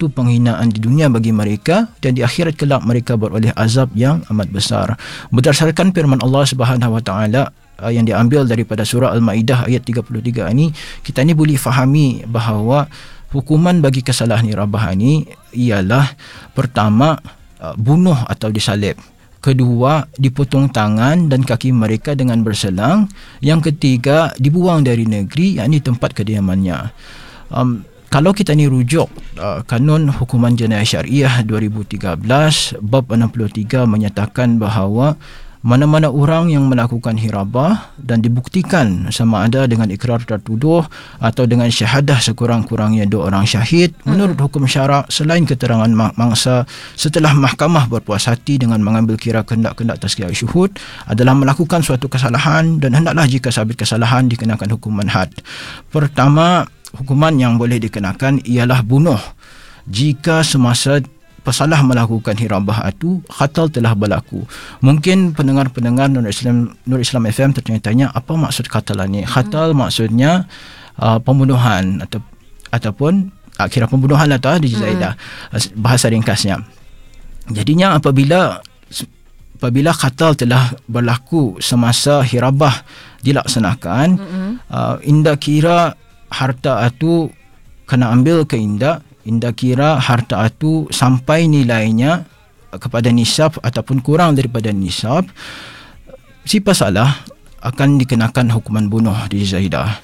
satu penghinaan di dunia bagi mereka, dan di akhirat kelak mereka beroleh azab yang amat besar. Berdasarkan firman Allah Subhanahu Wa Taala yang diambil daripada surah Al-Maidah ayat 33 ini, kita ni boleh fahami bahawa hukuman bagi kesalahan hirabah ini ialah pertama, bunuh atau disalib. Kedua, dipotong tangan dan kaki mereka dengan berselang. Yang ketiga, dibuang dari negeri, yakni tempat kediamannya. Kalau kita ni rujuk Kanun Hukuman Jenayah Syariah 2013 bab 63 menyatakan bahawa mana-mana orang yang melakukan hirabah dan dibuktikan sama ada dengan ikrar tertuduh atau dengan syahadah sekurang-kurangnya 2 orang syahid menurut hukum syarak selain keterangan mangsa setelah mahkamah berpuas hati dengan mengambil kira kehendak-kehendak tazkiyah syuhud adalah melakukan suatu kesalahan, dan hendaklah jika sabit kesalahan dikenakan hukuman had. Pertama, hukuman yang boleh dikenakan ialah bunuh jika semasa pesalah melakukan hirabah itu khatal telah berlaku. Mungkin pendengar-pendengar Nur Islam FM tertanya-tanya apa maksud khatal ni? Khatal maksudnya pembunuhan ataupun kira pembunuhan atau dijizaidah, bahasa ringkasnya. Jadinya apabila khatal telah berlaku semasa hirabah dilaksanakan, inda kira harta itu kena ambil ke inda kira harta itu sampai nilainya kepada nisab ataupun kurang daripada nisab, si pesalah akan dikenakan hukuman bunuh di Zahidah.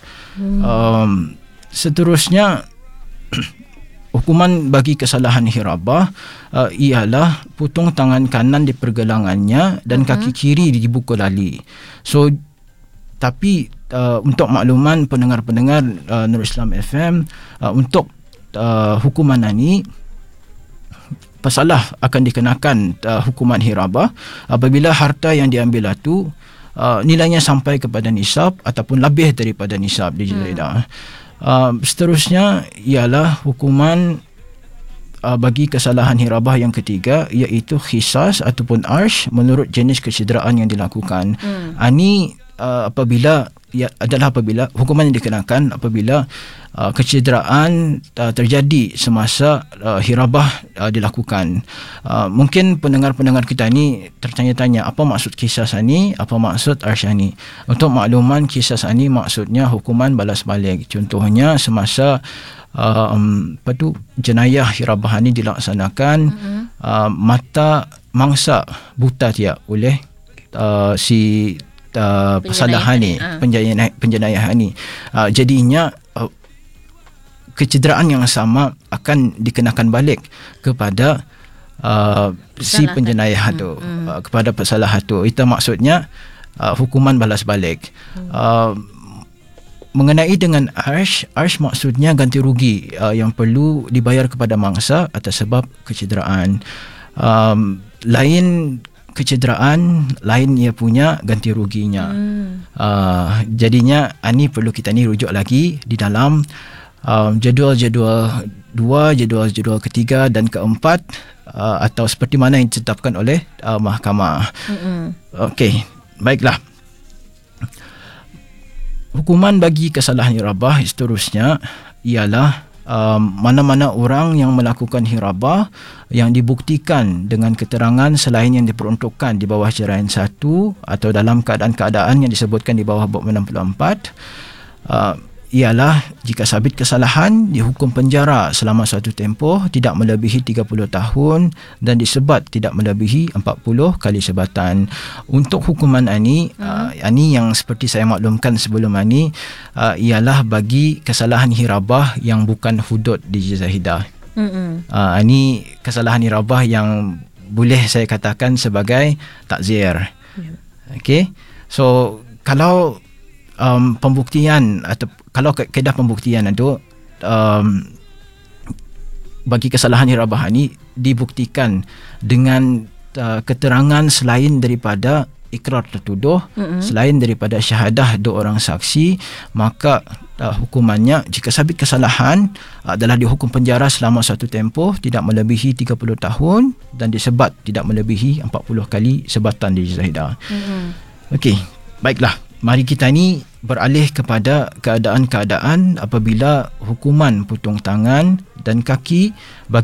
Seterusnya, hukuman bagi kesalahan hirabah ialah potong tangan kanan di pergelangannya dan kaki kiri dibukul lali. So, tapi untuk makluman pendengar-pendengar Nur Islam FM, untuk hukuman ini pesalah akan dikenakan hukuman hirabah apabila harta yang diambil itu nilainya sampai kepada nisab ataupun lebih daripada nisab di Jeddah. Seterusnya ialah hukuman bagi kesalahan hirabah yang ketiga, iaitu khisas ataupun arsh menurut jenis kecederaan yang dilakukan. Ini apabila hukuman yang dikenakan apabila kecederaan terjadi semasa hirabah dilakukan. Mungkin pendengar-pendengar kita ni tertanya-tanya apa maksud kisah ni, apa maksud arsyah ni. Untuk makluman, kisah ni maksudnya hukuman balas balik. Contohnya semasa jenayah hirabah ni dilaksanakan, mata mangsa buta tiap oleh si kesalahan ni, penjenayah ni. Jadinya kecederaan yang sama akan dikenakan balik kepada si penjenayah tu, kepada pesalah tu. Itu maksudnya hukuman balas balik. Mengenai dengan arsh maksudnya ganti rugi yang perlu dibayar kepada mangsa atas sebab kecederaan. Lain kecederaan, lain ia punya ganti ruginya. Jadinya ini perlu kita ni rujuk lagi di dalam jadual-jadual 2, jadual-jadual ketiga dan keempat, atau seperti mana yang ditetapkan oleh mahkamah. Okey, baiklah. Hukuman bagi kesalahan hirabah seterusnya ialah mana-mana orang yang melakukan hirabah yang dibuktikan dengan keterangan selain yang diperuntukkan di bawah Ceraian 1 atau dalam keadaan-keadaan yang disebutkan di bawah bab 64, ialah jika sabit kesalahan dihukum penjara selama suatu tempoh tidak melebihi 30 tahun dan disebat tidak melebihi 40 kali sebatan. Untuk hukuman ini yang seperti saya maklumkan sebelum ini ialah bagi kesalahan hirabah yang bukan hudud di Zahidah. Ini kesalahan hirabah yang boleh saya katakan sebagai takzir. Okey. So kalau pembuktian atau kalau kaedah pembuktian itu bagi kesalahan hirabah ini dibuktikan dengan keterangan selain daripada ikrar tertuduh, selain daripada syahadah 2 orang saksi, maka hukumannya jika sabit kesalahan adalah dihukum penjara selama suatu tempoh tidak melebihi 30 tahun dan disebat tidak melebihi 40 kali sebatan di Zahidah. Okey, baiklah. Mari kita ni beralih kepada keadaan-keadaan apabila hukuman potong tangan dan kaki bagi